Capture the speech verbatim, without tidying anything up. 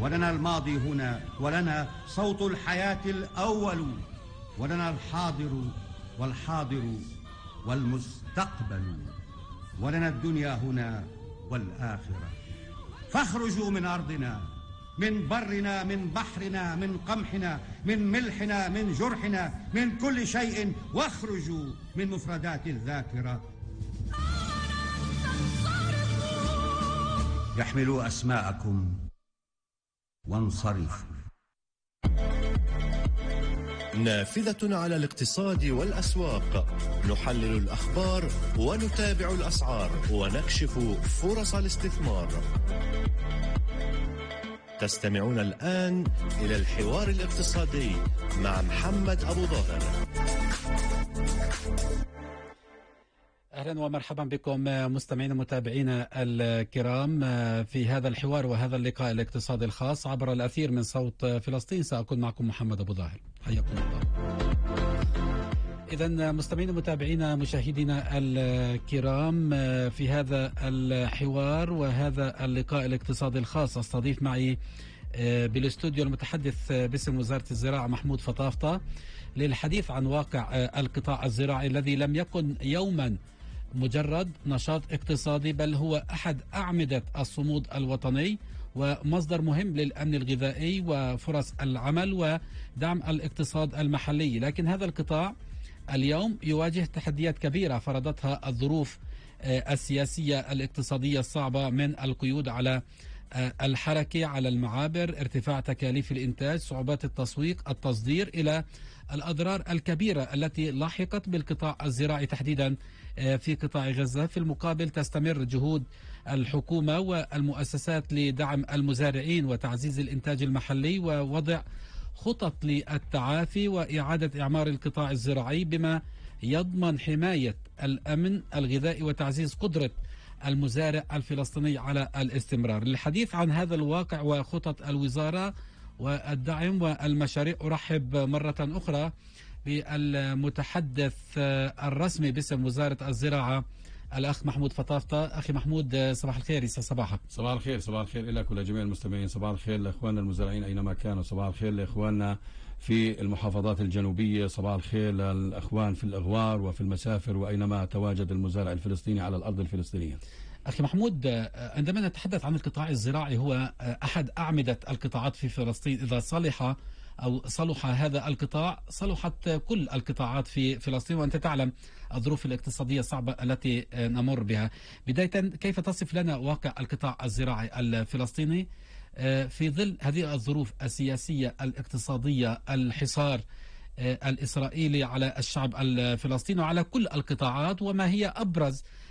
ولنا الماضي هنا، ولنا صوت الحياة الأول، ولنا الحاضر والحاضر والمستقبل، ولنا الدنيا هنا والآخرة. فاخرجوا من أرضنا، من برنا، من بحرنا، من قمحنا، من ملحنا، من جرحنا، من كل شيء، واخرجوا من مفردات الذاكرة. يحملوا أسماءكم وانصرفوا. نافذة على الاقتصاد والأسواق، نحلل الأخبار ونتابع الأسعار ونكشف فرص الاستثمار. تستمعون الآن إلى الحوار الاقتصادي مع محمد أبو ظاهر. أهلا ومرحبا بكم مستمعين ومتابعينا الكرام في هذا الحوار وهذا اللقاء الاقتصادي الخاص عبر الأثير من صوت فلسطين. سأكون معكم محمد أبو ظاهر، حياكم الله. إذن مستمعين ومتابعينا مشاهدينا الكرام، في هذا الحوار وهذا اللقاء الاقتصادي الخاص استضيف معي بالاستوديو المتحدث باسم وزارة الزراعة محمود فطافطة للحديث عن واقع القطاع الزراعي الذي لم يكن يوما مجرد نشاط اقتصادي، بل هو أحد أعمدة الصمود الوطني ومصدر مهم للأمن الغذائي وفرص العمل ودعم الاقتصاد المحلي. لكن هذا القطاع اليوم يواجه تحديات كبيرة فرضتها الظروف السياسية الاقتصادية الصعبة، من القيود على الحركة على المعابر، ارتفاع تكاليف الإنتاج، صعوبات التسويق، التصدير، إلى الأضرار الكبيرة التي لاحقت بالقطاع الزراعي تحديدا في قطاع غزة. في المقابل تستمر جهود الحكومة والمؤسسات لدعم المزارعين وتعزيز الإنتاج المحلي ووضع خطط للتعافي وإعادة إعمار القطاع الزراعي بما يضمن حماية الأمن الغذائي وتعزيز قدرة المزارع الفلسطيني على الاستمرار. للحديث عن هذا الواقع وخطط الوزارة والدعم والمشاريع أرحب مرة أخرى بالمتحدث الرسمي باسم وزارة الزراعة الأخ محمود فطافطة. أخي محمود، صباح الخير. يسعد صباحك. صباح الخير. صباح الخير لك ولجميع المستمعين. صباح الخير لإخواننا المزارعين أينما كانوا. صباح الخير لإخواننا في المحافظات الجنوبية. صباح الخير للأخوان في الأغوار وفي المسافر وأينما تواجد المزارع الفلسطيني على الأرض الفلسطينية. أخي محمود، عندما نتحدث عن القطاع الزراعي هو أحد أعمدة القطاعات في فلسطين. إذا صلح أو صلح هذا القطاع صلحت كل القطاعات في فلسطين، وأنت تعلم الظروف الاقتصادية الصعبة التي نمر بها. بداية، كيف تصف لنا واقع القطاع الزراعي الفلسطيني في ظل هذه الظروف السياسية الاقتصادية، الحصار الإسرائيلي على الشعب الفلسطيني وعلى كل القطاعات، وما هي أبرز